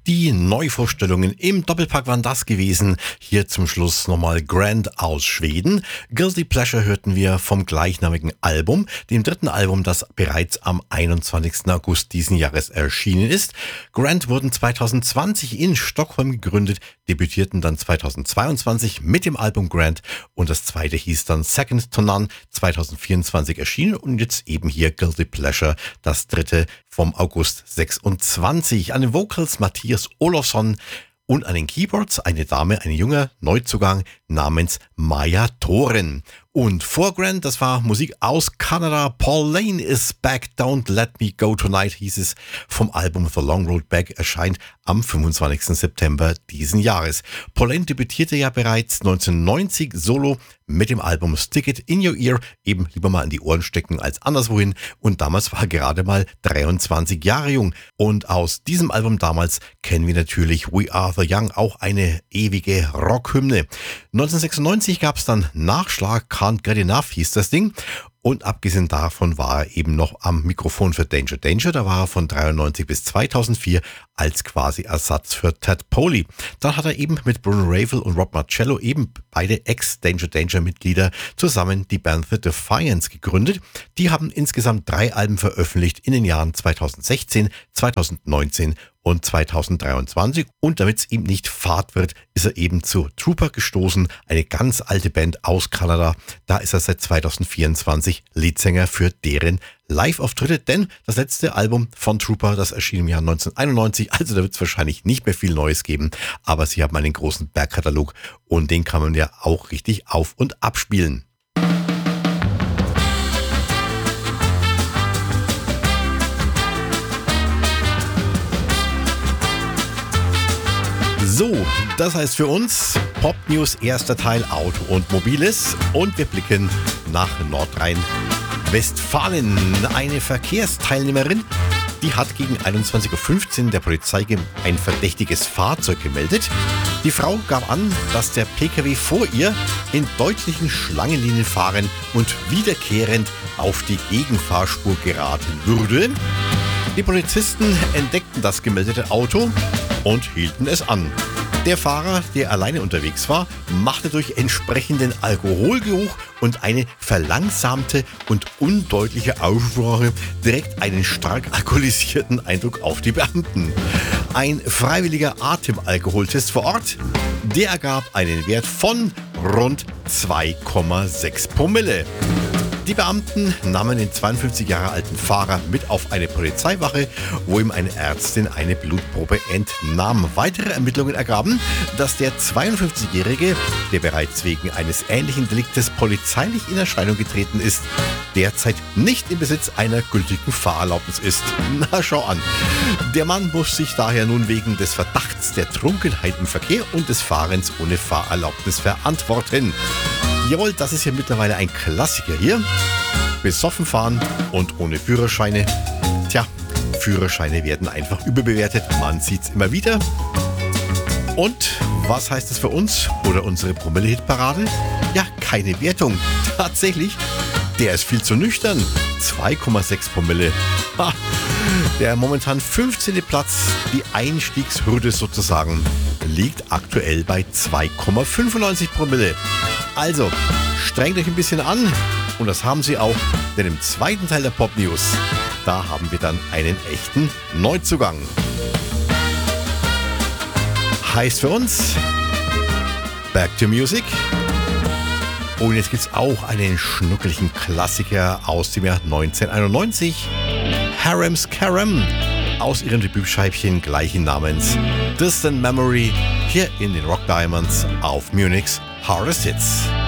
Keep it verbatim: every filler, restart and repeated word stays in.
Die Neuvorstellungen im Doppelpack waren das gewesen. Hier zum Schluss nochmal Grant aus Schweden. Guilty Pleasure hörten wir vom gleichnamigen Album, dem dritten Album, das bereits am einundzwanzigsten August diesen Jahres erschienen ist. Grant wurden zweitausendzwanzig in Stockholm gegründet, debütierten dann zweitausendzweiundzwanzig mit dem Album Grant und das zweite hieß dann Second to None, zweitausendvierundzwanzig erschienen und jetzt eben hier Guilty Pleasure, das dritte vom August sechsundzwanzig. An den Vocals Mattias Olofsson und an den Keyboards eine Dame, ein junger Neuzugang namens Maja Thoren. Und vor Grant, das war Musik aus Kanada. Paul Lane is back, don't let me go tonight, hieß es vom Album The Long Road Back, erscheint am fünfundzwanzigsten September diesen Jahres. Paul Lane debütierte ja bereits neunzehnhundertneunzig solo mit dem Album Stick It In Your Ear, eben lieber mal in die Ohren stecken als anderswohin. Und damals war er gerade mal dreiundzwanzig Jahre jung. Und aus diesem Album damals kennen wir natürlich We Are The Young, auch eine ewige Rockhymne. neunzehnhundertsechsundneunzig gab es dann Nachschlag, Can't Get Enough hieß das Ding. Und abgesehen davon war er eben noch am Mikrofon für Danger Danger. Da war er von dreiundneunzig bis zweitausendvier als quasi Ersatz für Ted Poley. Dann hat er eben mit Bruno Ravel und Rob Marcello, eben beide Ex-Danger Danger-Mitglieder, zusammen die Band The Defiance gegründet. Die haben insgesamt drei Alben veröffentlicht in den Jahren zweitausendsechzehn, zweitausendneunzehn und zweitausenddreiundzwanzig. Und damit es ihm nicht fad wird, ist er eben zu Trooper gestoßen, eine ganz alte Band aus Kanada. Da ist er seit zweitausendvierundzwanzig Leadsänger für deren Live-Auftritte, denn das letzte Album von Trooper, das erschien im Jahr neunzehnhunderteinundneunzig, also da wird es wahrscheinlich nicht mehr viel Neues geben, aber sie haben einen großen Bergkatalog und den kann man ja auch richtig auf- und abspielen. So, das heißt für uns Pop News erster Teil Auto und Mobiles und wir blicken nach Nordrhein-Westfalen. Eine Verkehrsteilnehmerin, die hat gegen einundzwanzig Uhr fünfzehn der Polizei ein verdächtiges Fahrzeug gemeldet. Die Frau gab an, dass der Pkw vor ihr in deutlichen Schlangenlinien fahren und wiederkehrend auf die Gegenfahrspur geraten würde. Die Polizisten entdeckten das gemeldete Auto und hielten es an. Der Fahrer, der alleine unterwegs war, machte durch entsprechenden Alkoholgeruch und eine verlangsamte und undeutliche Aussprache direkt einen stark alkoholisierten Eindruck auf die Beamten. Ein freiwilliger Atemalkoholtest vor Ort, der ergab einen Wert von rund zwei Komma sechs Promille. Die Beamten nahmen den zweiundfünfzig Jahre alten Fahrer mit auf eine Polizeiwache, wo ihm eine Ärztin eine Blutprobe entnahm. Weitere Ermittlungen ergaben, dass der zweiundfünfzigjährige, der bereits wegen eines ähnlichen Deliktes polizeilich in Erscheinung getreten ist, derzeit nicht im Besitz einer gültigen Fahrerlaubnis ist. Na, schau an. Der Mann muss sich daher nun wegen des Verdachts der Trunkenheit im Verkehr und des Fahrens ohne Fahrerlaubnis verantworten. Jawohl, das ist ja mittlerweile ein Klassiker hier. Besoffen fahren und ohne Führerscheine. Tja, Führerscheine werden einfach überbewertet. Man sieht's immer wieder. Und was heißt das für uns oder unsere Promille-Hitparade? Ja, keine Wertung. Tatsächlich, der ist viel zu nüchtern. zwei Komma sechs Promille. Ha. Der momentan fünfzehnte Platz, die Einstiegshürde sozusagen, liegt aktuell bei zwei Komma fünfundneunzig Promille. Also, strengt euch ein bisschen an und das haben sie auch, denn im zweiten Teil der Pop News, da haben wir dann einen echten Neuzugang. Heißt für uns Back to Music. Und jetzt gibt's auch einen schnuckeligen Klassiker aus dem Jahr neunzehnhunderteinundneunzig. Harems Karam aus ihrem Debütscheibchen gleichen Namens. Distant Memory hier in den Rock Diamonds auf Munich's Hardest Hits.